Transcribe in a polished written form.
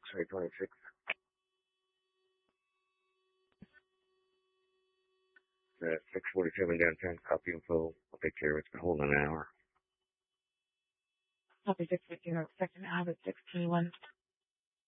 X-ray 26. At 647 downtown, copy info. I'll take care of it. It's been holding an hour. Copy 650, second Abbott 621.